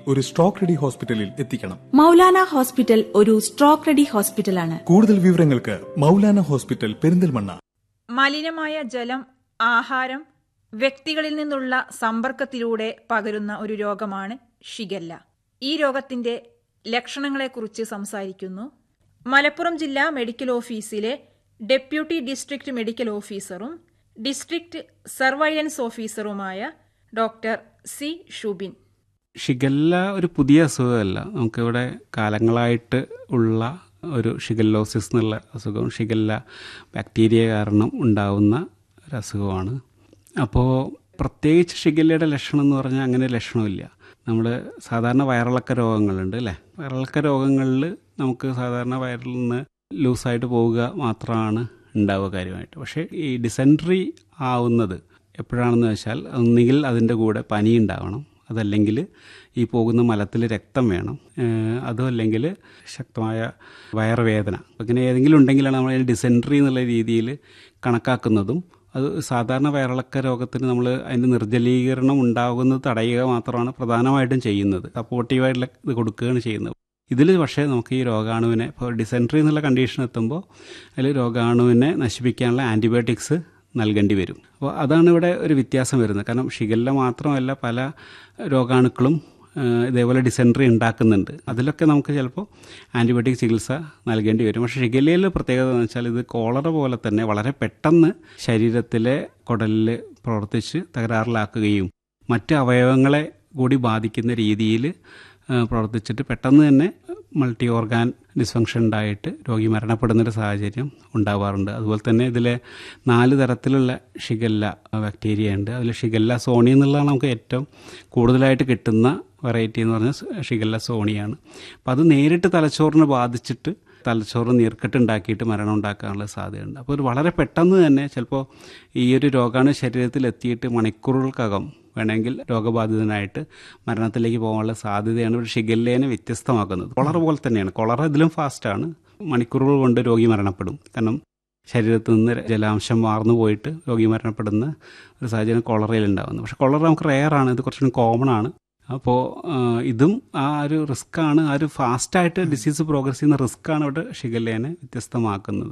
ഒരു stroke ready ഹോസ്പിറ്റലിൽ എത്തിക്കണം. മൗലാന ഹോസ്പിറ്റൽ ഒരു സ്ട്രോക്ക് റെഡി ഹോസ്പിറ്റലാണ്. കൂടുതൽ വിവരങ്ങൾക്ക് മൗലാന ഹോസ്പിറ്റൽ, പെരിന്തൽമണ്ണ. മലിനമായ ജലം, ആഹാരം, വ്യക്തികളിൽ നിന്നുള്ള സമ്പർക്കത്തിലൂടെ പകരുന്ന ഒരു രോഗമാണ് ഷിഗല്ല. ഈ രോഗത്തിന്റെ ലക്ഷണങ്ങളെക്കുറിച്ച് സംസാരിക്കുന്നു മലപ്പുറം ജില്ലാ മെഡിക്കൽ ഓഫീസിലെ ഡെപ്യൂട്ടി ഡിസ്ട്രിക്ട് മെഡിക്കൽ ഓഫീസറും district surveillance ഓഫീസറുമായ doctor C Shubin. Shigella ഒരു പുതിയ അസുഖമല്ല. നമുക്കിവിടെ കാലങ്ങളായിട്ട് ഉള്ള ഒരു ഷിഗല്ലോസിസ് എന്നുള്ള അസുഖം, ഷിഗല്ല ബാക്ടീരിയ കാരണം ഉണ്ടാവുന്ന ഒരു അസുഖമാണ്. അപ്പോൾ പ്രത്യേകിച്ച് ഷിഗല്ലയുടെ ലക്ഷണം എന്ന് പറഞ്ഞാൽ അങ്ങനെ ലക്ഷണമില്ല. നമ്മൾ സാധാരണ വയറിളക്ക രോഗങ്ങളുണ്ട് അല്ലേ, വയറിളക്ക രോഗങ്ങളിൽ നമുക്ക് സാധാരണ വയറിൽ നിന്ന് ലൂസായിട്ട് പോവുക മാത്രമാണ് ഉണ്ടാവുക കാര്യമായിട്ട്. പക്ഷേ ഈ ഡിസെൻട്രി ആവുന്നത് എപ്പോഴാണെന്ന് വെച്ചാൽ ഒന്നുകിൽ അതിൻ്റെ കൂടെ പനി ഉണ്ടാവണം, അതല്ലെങ്കിൽ ഈ പോകുന്ന മലത്തിൽ രക്തം വേണം, അതും അല്ലെങ്കിൽ ശക്തമായ വയറുവേദന. അങ്ങനെ ഏതെങ്കിലും ഉണ്ടെങ്കിലാണ് നമ്മൾ ഡിസെൻട്രി എന്നുള്ള രീതിയിൽ കണക്കാക്കുന്നതും. അത് സാധാരണ വയറിളക്ക രോഗത്തിന് നമ്മൾ അതിൻ്റെ നിർജ്ജലീകരണം ഉണ്ടാകുന്നത് തടയുക മാത്രമാണ് പ്രധാനമായിട്ടും ചെയ്യുന്നത്. സപ്പോർട്ടീവായിട്ടുള്ള ഇത് കൊടുക്കുകയാണ് ചെയ്യുന്നത്. ഇതിൽ പക്ഷേ നമുക്ക് ഈ രോഗാണുവിനെ, ഇപ്പോൾ ഡിസെൻട്രി എന്നുള്ള കണ്ടീഷൻ എത്തുമ്പോൾ അതിൽ രോഗാണുവിനെ നശിപ്പിക്കാനുള്ള ആൻറ്റിബയോട്ടിക്സ് നൽകേണ്ടി വരും. അപ്പോൾ അതാണ് ഇവിടെ ഒരു വ്യത്യാസം വരുന്നത്. കാരണം ഷിഗല്ല മാത്രമല്ല പല രോഗാണുക്കളും ഇതേപോലെ ഡിസെൻട്രി ഉണ്ടാക്കുന്നുണ്ട്. അതിലൊക്കെ നമുക്ക് ചിലപ്പോൾ ആൻറ്റിബയോട്ടിക് ചികിത്സ നൽകേണ്ടി വരും. പക്ഷേ ഷിഗല്ലയിൽ പ്രത്യേകത എന്ന് വെച്ചാൽ ഇത് കോളറ പോലെ തന്നെ വളരെ പെട്ടെന്ന് ശരീരത്തിലെ കുടലിൽ പ്രവർത്തിച്ച് തകരാറിലാക്കുകയും മറ്റ് അവയവങ്ങളെ കൂടി ബാധിക്കുന്ന രീതിയിൽ പ്രവർത്തിച്ചിട്ട് പെട്ടെന്ന് തന്നെ മൾട്ടി ഓർഗാൻ ഡിസ്ഫങ്ഷൻ ഉണ്ടായിട്ട് രോഗി മരണപ്പെടുന്നൊരു സാഹചര്യം ഉണ്ടാവാറുണ്ട്. അതുപോലെ തന്നെ ഇതിലെ 4 തരത്തിലുള്ള ഷിഗല്ല ബാക്ടീരിയ ഉണ്ട്. അതിൽ ഷിഗല്ല സോണി എന്നുള്ളതാണ് നമുക്ക് ഏറ്റവും കൂടുതലായിട്ട് കിട്ടുന്ന വെറൈറ്റി എന്ന് പറഞ്ഞാൽ ഷിഗല്ല സോണിയാണ്. അപ്പോൾ അത് നേരിട്ട് തലച്ചോറിനെ ബാധിച്ചിട്ട് തലച്ചോറ് നീർക്കെട്ടുണ്ടാക്കിയിട്ട് മരണം ഉണ്ടാക്കാനുള്ള സാധ്യതയുണ്ട്. അപ്പോൾ ഒരു വളരെ പെട്ടെന്ന് തന്നെ ചിലപ്പോൾ ഈ ഒരു രോഗാണു ശരീരത്തിൽ എത്തിയിട്ട് മണിക്കൂറുകൾക്കകം വേണമെങ്കിൽ രോഗബാധിതനായിട്ട് മരണത്തിലേക്ക് പോകാനുള്ള സാധ്യതയാണ് ഇവിടെ ഷിഗല്ലേനെ വ്യത്യസ്തമാക്കുന്നത്. കൊളറ പോലെ തന്നെയാണ്, കൊളറ ഇതിലും ഫാസ്റ്റാണ്. മണിക്കൂറുകൾ കൊണ്ട് രോഗി മരണപ്പെടും. കാരണം ശരീരത്തിൽ നിന്ന് ജലാംശം വാർന്നു പോയിട്ട് രോഗി മരണപ്പെടുന്ന ഒരു സാഹചര്യം കൊളറയിൽ ഉണ്ടാകുന്നത്. പക്ഷേ കൊളറ നമുക്ക് റെയറാണ്, ഇത് കുറച്ചുകൂടി കോമൺ ആണ്. അപ്പോൾ ഇതും ആ ഒരു റിസ്ക്കാണ്, ആ ഒരു ഫാസ്റ്റായിട്ട് ഡിസീസ് പ്രോഗ്രസ് ചെയ്യുന്ന റിസ്ക്കാണ് ഇവിടെ ഷിഗല്ലേനെ വ്യത്യസ്തമാക്കുന്നത്.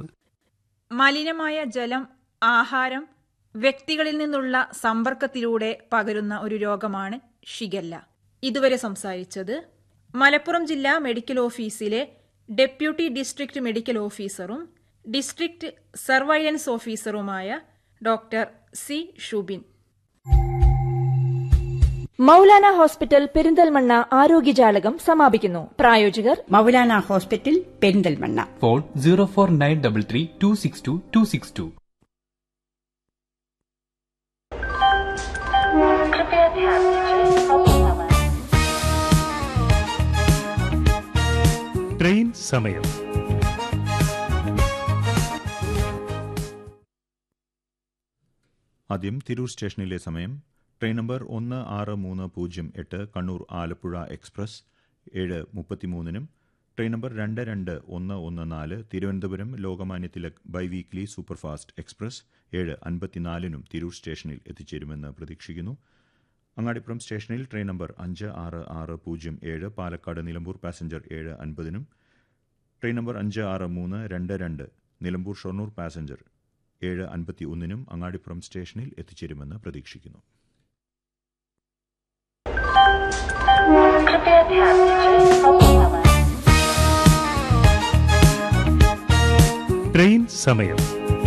മലിനമായ ജലം, ആഹാരം, വ്യക്തികളിൽ നിന്നുള്ള സമ്പർക്കത്തിലൂടെ പകരുന്ന ഒരു രോഗമാണ് ഷിഗല്ല. ഇതുവരെ സംസാരിച്ചത് മലപ്പുറം ജില്ലാ മെഡിക്കൽ ഓഫീസിലെ ഡെപ്യൂട്ടി ഡിസ്ട്രിക്ട് മെഡിക്കൽ ഓഫീസറും district surveillance ഓഫീസറുമായ doctor C Shubin. Maulana hospital Perinthalmanna ആരോഗ്യജാലകം സമാപിക്കുന്നു. പ്രായോജകർ Maulana hospital Perinthalmanna. Phone 0493326262. Train സമയം. ആദ്യം തിരൂർ സ്റ്റേഷനിലെ സമയം. Train number 163008 Kannur Alappuzha express 7:33, train number 22114 Thiruvananthapuram Lokmanya Tilak ബൈവീക്ലി superfast express 7:54 Tirur സ്റ്റേഷനിൽ എത്തിച്ചേരുമെന്ന് പ്രതീക്ഷിക്കുന്നു. അങ്ങാടിപ്പുറം സ്റ്റേഷനിൽ train number 56607 Palakkad Nilambur passenger 7:50, train number 56322 Nilambur Shoranur passenger 7:51 Angadipuram സ്റ്റേഷനിൽ എത്തിച്ചേരുമെന്ന് പ്രതീക്ഷിക്കുന്നു. ട്രെയിൻ സമയം.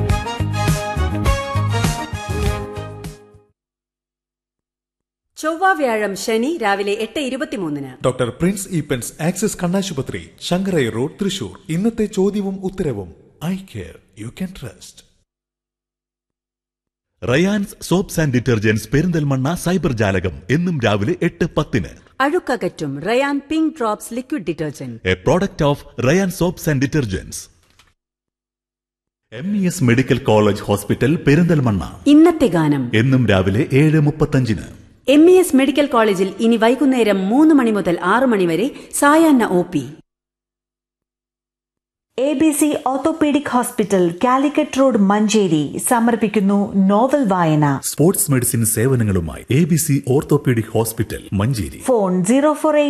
ചൊവ്വ വ്യാഴം ശനി രാവിലെ 8:23. ഡോക്ടർ പ്രിൻസ് ഈപ്പൻസ് ആക്സിസ് കണ്ണാശുപത്രി, ശങ്കരൈ റോഡ്, തൃശൂർ. ഇന്നത്തെ ചോദ്യവും ഉത്തരവും eye care you can trust. Rayan's soaps and detergents Perinthalmanna cyber ജാലകം എന്നും രാവിലെ 8:10. അഴുക്കകറ്റും Ryan pink drops liquid detergent, A product of Ryan soaps and detergents. MES medical college hospital Perinthalmanna. ഇന്നത്തെ ഗാനം എന്നും രാവിലെ 7:35. MES മെഡിക്കൽ കോളേജിൽ ഇനി വൈകുന്നേരം 3 മണി മുതൽ 6 മണി വരെ സായാഹ്ന OP. ABC orthopaedic hospital Calicut road Manjeri സമർപ്പിക്കുന്നു നോവൽ വായന. Sports medicine സേവനങ്ങളുമായി ABC orthopaedic hospital Manjeri. Phone 048